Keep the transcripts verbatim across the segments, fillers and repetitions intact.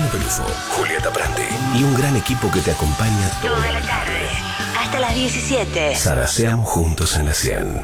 Pelufo, Julieta Prandi y un gran equipo que te acompaña toda la tarde. Hasta las diecisiete. Zaraseamos juntos en la cien.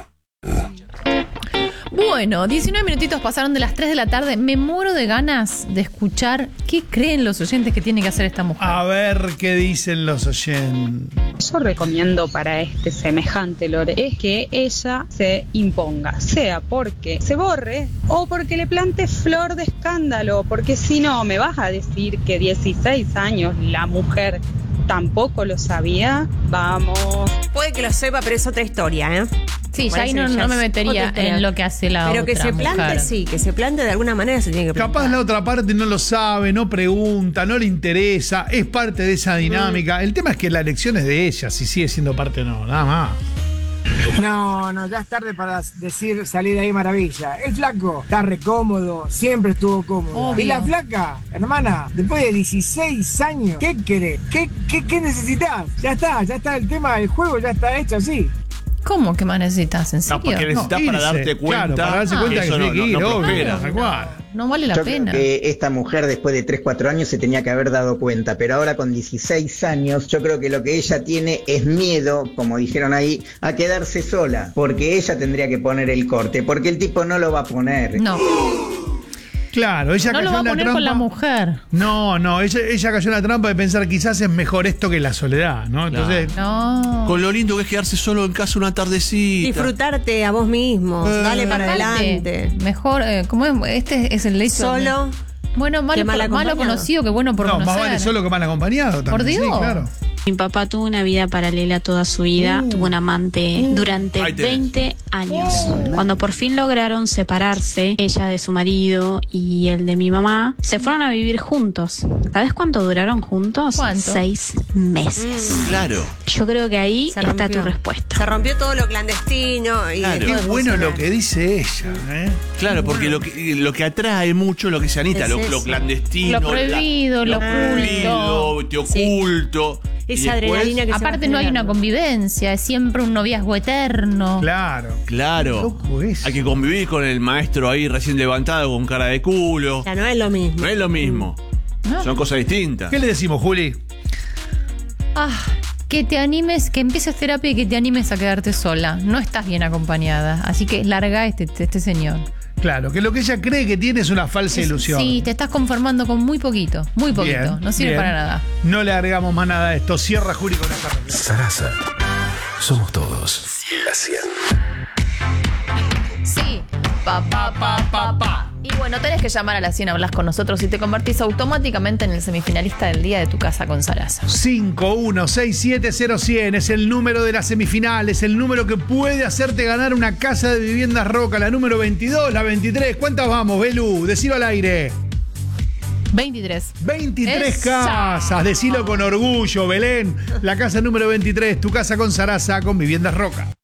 Bueno, diecinueve minutitos pasaron de las tres de la tarde. Me muero de ganas de escuchar qué creen los oyentes que tiene que hacer esta mujer. A ver qué dicen los oyentes. Yo recomiendo para este semejante lore es que ella se imponga, sea porque se borre o porque le plante flor de escándalo, porque si no me vas a decir que dieciséis años la mujer tampoco lo sabía. Vamos. Puede que lo sepa, pero es otra historia, ¿eh? Sí, ya ahí no, no me metería en lo que hace la pero otra que se plante, mujer. sí, que se plante de alguna manera se tiene que plantar. Capaz la otra parte no lo sabe, no pregunta, no le interesa, es parte de esa dinámica. Mm. El tema es que la elección es de ella, si sigue siendo parte o no, nada más. No, no, ya es tarde para decir salir de ahí maravilla. El flaco está re cómodo, siempre estuvo cómodo. Obvio. Y la flaca, hermana, después de dieciséis años, ¿qué querés? ¿Qué, qué, qué necesitas? Ya está, ya está el tema del juego, ya está hecho así. ¿Cómo que más necesitas? ¿En serio? No, porque necesitas No, para irse, darte cuenta. claro, para darse cuenta que que eso tiene no, que no, ir, no obvio, prospera. tal cual. No vale la Yo pena. creo que esta mujer después de tres, cuatro años se tenía que haber dado cuenta, pero ahora con dieciséis años yo creo que lo que ella tiene es miedo, como dijeron ahí, a quedarse sola, porque ella tendría que poner el corte, porque el tipo no lo va a poner. No. Claro, ella No cayó lo va a en la poner trampa. con la mujer. No, no, ella, ella cayó en la trampa de pensar quizás es mejor esto que la soledad, ¿no? Entonces, No. Con lo lindo que es quedarse solo en casa una tardecita. Disfrutarte a vos mismo, Eh, dale para Aparte, adelante. Mejor, eh, ¿cómo es? Este es el hecho. Solo. Bueno, malo, que mal por- malo acompañado. conocido que bueno por no, conocer. más vale solo que mal acompañado también. Por Dios. Sí, claro. Mi papá tuvo una vida paralela toda su vida, Uh. tuvo un amante durante Ahí tenés. veinte años. Cuando por fin lograron separarse, ella de su marido y el de mi mamá, se fueron a vivir juntos. ¿Sabes cuánto duraron juntos? ¿Cuánto? Seis meses. Claro. Yo creo que ahí Se está rompió. tu respuesta. Se rompió todo lo clandestino y Claro. dejó Qué de bueno funcionar. lo que dice ella, ¿eh? Claro, porque lo que, lo que atrae mucho lo que se anita, Es lo, eso. lo clandestino, Lo prohibido, lo prohibido, te oculto. Esa Y después, adrenalina que se Aparte va no hay una generando. convivencia, es siempre un noviazgo eterno. Claro. Claro. Loco es. Hay que convivir con el maestro ahí recién levantado con cara de culo. Ya no es lo mismo. No es lo mismo. No. Son cosas distintas. ¿Qué le decimos, Juli? Ah, que te animes, que empieces terapia y que te animes a quedarte sola. No estás bien acompañada, así que larga este, este señor. Claro, que lo que ella cree que tiene es una falsa Es- ilusión. Sí, te estás conformando con muy poquito, muy poquito. Bien, no sirve bien. para nada. No le agregamos más nada a esto. Cierra Juli con esta reflexión. Sarasa. Somos todos la cien. Sí, pa, pa, pa, pa, pa. Y bueno, tenés que llamar a la cien, hablas con nosotros y te convertís automáticamente en el semifinalista del día de Tu Casa con Sarasa. cinco uno seis siete cero cien es el número de la semifinal, es el número que puede hacerte ganar una casa de viviendas Roca, la número veintidós, la veintitrés. ¿Cuántas vamos, Belu? Decilo al aire. veintitrés. veintitrés Esa. casas, decilo con orgullo, Belén. La casa número veintitrés, Tu Casa con Sarasa, con Viviendas Roca.